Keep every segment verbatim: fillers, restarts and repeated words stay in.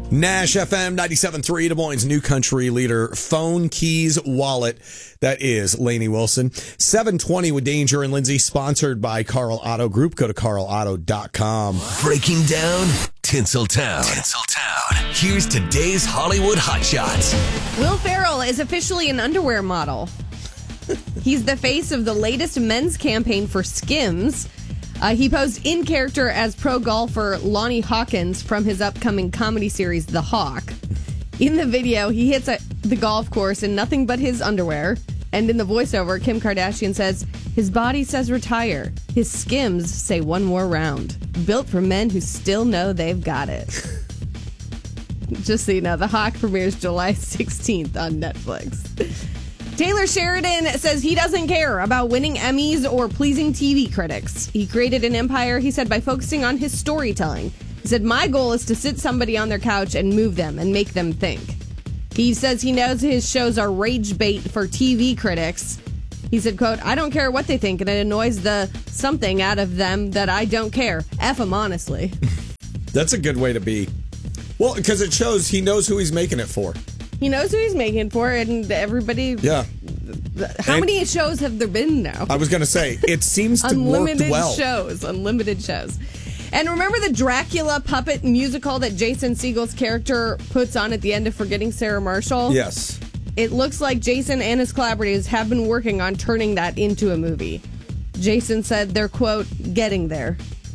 Nash F M ninety-seven point three, Des Moines' new country leader, Phone Keys Wallet. That is Lainey Wilson. seven twenty with Danger and Lindsay, sponsored by Carl Auto Group. Go to carl auto dot com. Breaking down Tinseltown. Tinseltown. Here's today's Hollywood hotshots. Will Ferrell is officially an underwear model. He's the face of the latest men's campaign for Skims. Uh, he posed in character as pro golfer Lonnie Hawkins from his upcoming comedy series, The Hawk. In the video, he hits a, the golf course in nothing but his underwear. And in the voiceover, Kim Kardashian says, his body says retire. His Skims say one more round. Built for men who still know they've got it. Just so you know, The Hawk premieres July sixteenth on Netflix. Taylor Sheridan says he doesn't care about winning Emmys or pleasing T V critics. He created an empire, he said, by focusing on his storytelling. He said, my goal is to sit somebody on their couch and move them and make them think. He says he knows his shows are rage bait for T V critics. He said, quote, I don't care what they think, and it annoys the something out of them that I don't care. F them, honestly. That's a good way to be. Well, because it shows he knows who he's making it for. He knows who he's making it for, and everybody... Yeah. How and many shows have there been now? I was going to say, it seems to work well. Unlimited shows. Unlimited shows. And remember the Dracula puppet musical that Jason Segel's character puts on at the end of Forgetting Sarah Marshall? Yes. It looks like Jason and his collaborators have been working on turning that into a movie. Jason said they're, quote, getting there.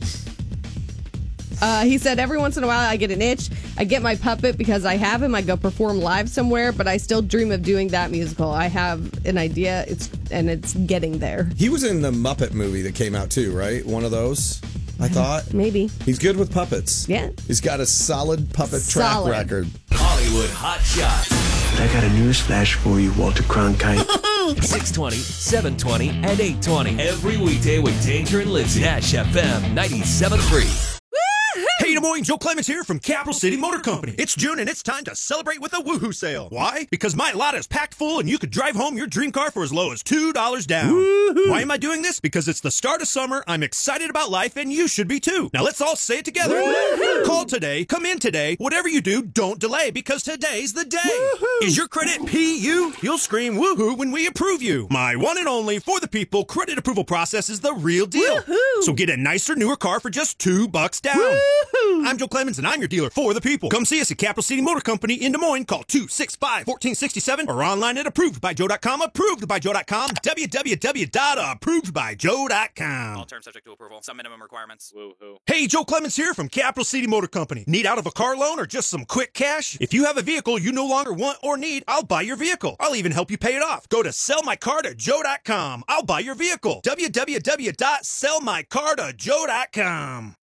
Uh, he said, every once in a while I get an itch. I get my puppet because I have him. I go perform live somewhere, but I still dream of doing that musical. I have an idea, it's and it's getting there. He was in the Muppet movie that came out too, right? One of those, I thought. Maybe. He's good with puppets. Yeah. He's got a solid puppet Solid. track record. Hollywood hotshots. I got a news flash for you, Walter Cronkite. six twenty, seven twenty, and eight twenty. Every weekday with Danger and Lindsay. Nash F M ninety-seven point three. Hey, Des Moines, Joe Clements here from Capital City Motor Company. It's June and it's time to celebrate with a woohoo sale. Why? Because my lot is packed full and you could drive home your dream car for as low as two dollars down. Woo-hoo. Why am I doing this? Because it's the start of summer, I'm excited about life, and you should be too. Now let's all say it together. Woo-hoo. Call today, come in today, whatever you do, don't delay, because today's the day. Woo-hoo. Is your credit P U? You'll scream woohoo when we approve you. My one and only for the people credit approval process is the real deal. Woo-hoo. So get a nicer, newer car for just two bucks down. Woo-hoo. I'm Joe Clemens, and I'm your dealer for the people. Come see us at Capital City Motor Company in Des Moines. Call two six five, one four six seven or online at approved by joe dot com. approved by joe dot com. w w w dot approved by joe dot com. All terms subject to approval. Some minimum requirements. Woo-hoo. Hey, Joe Clemens here from Capital City Motor Company. Need out of a car loan or just some quick cash? If you have a vehicle you no longer want or need, I'll buy your vehicle. I'll even help you pay it off. Go to sell my car to joe dot com. I'll buy your vehicle. w w w dot sell my car to joe dot com.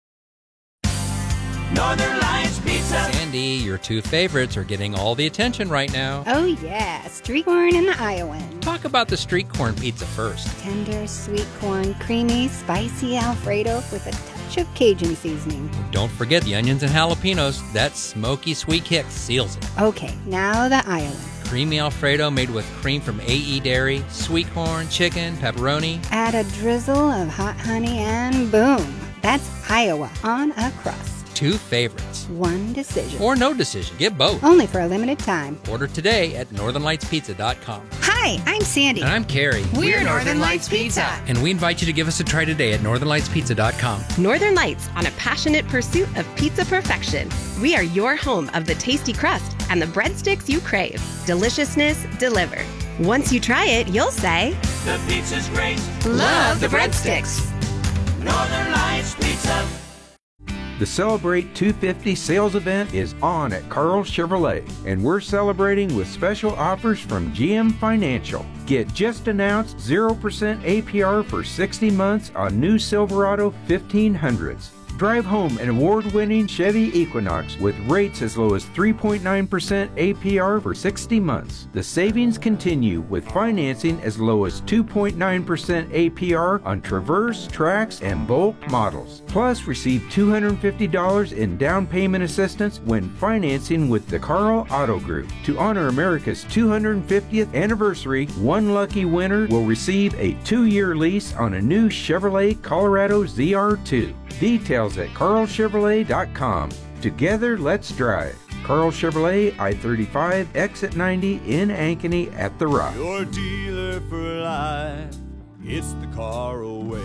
Northern Lights Pizza. Sandy, your two favorites are getting all the attention right now. Oh yeah, street corn and the Iowan. Talk about the street corn pizza first. Tender, sweet corn, creamy, spicy Alfredo with a touch of Cajun seasoning. Don't forget the onions and jalapenos. That smoky sweet kick seals it. Okay, now the Iowan. Creamy Alfredo made with cream from A E Dairy, sweet corn, chicken, pepperoni. Add a drizzle of hot honey and boom. That's Iowa on a crust. Two favorites. One decision. Or no decision. Get both. Only for a limited time. Order today at northern lights pizza dot com. Hi, I'm Sandy. And I'm Carrie. We're, We're Northern Lights Pizza. And we invite you to give us a try today at northern lights pizza dot com. Northern Lights, on a passionate pursuit of pizza perfection. We are your home of the tasty crust and the breadsticks you crave. Deliciousness delivered. Once you try it, you'll say, the pizza's great. Love the breadsticks. Northern Lights Pizza. The Celebrate two fifty sales event is on at Carl Chevrolet, and we're celebrating with special offers from G M Financial. Get just announced zero percent A P R for sixty months on new Silverado fifteen hundreds. Drive home an award-winning Chevy Equinox with rates as low as three point nine percent A P R for sixty months. The savings continue with financing as low as two point nine percent A P R on Traverse, Trax, and Bolt models. Plus, receive two hundred fifty dollars in down payment assistance when financing with the Carl Auto Group. To honor America's two hundred fiftieth anniversary, one lucky winner will receive a two-year lease on a new Chevrolet Colorado Z R two. Details at carl chevrolet dot com. Together, let's drive. Carl Chevrolet, I thirty-five, exit ninety in Ankeny at the Rock. Your dealer for life, it's the car away.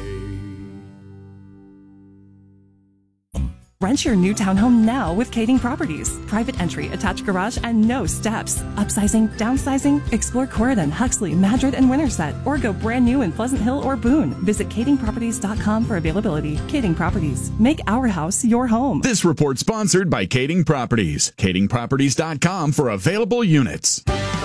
Rent your new townhome now with Kading Properties. Private entry, attached garage, and no steps. Upsizing, downsizing? Explore Corydon, Huxley, Madrid, and Winterset. Or go brand new in Pleasant Hill or Boone. Visit kading properties dot com for availability. Kading Properties. Make our house your home. This report sponsored by Kading Properties. kading properties dot com for available units.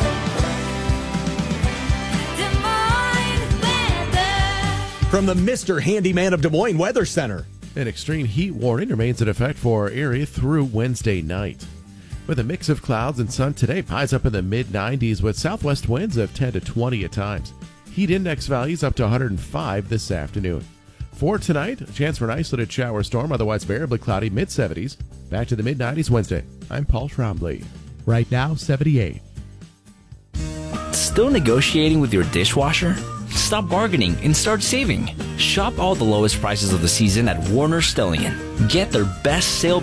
From the Mister Handyman of Des Moines Weather Center. An extreme heat warning remains in effect for our area through Wednesday night. With a mix of clouds and sun today, highs up in the mid nineties with southwest winds of ten to twenty at times. Heat index values up to one hundred five this afternoon. For tonight, a chance for an isolated shower storm, otherwise variably cloudy, mid seventies. Back to the mid nineties Wednesday. I'm Paul Trombley. Right now, seventy-eight. Still negotiating with your dishwasher? Stop bargaining and start saving. Shop all the lowest prices of the season at Warner Stellian. Get their best sale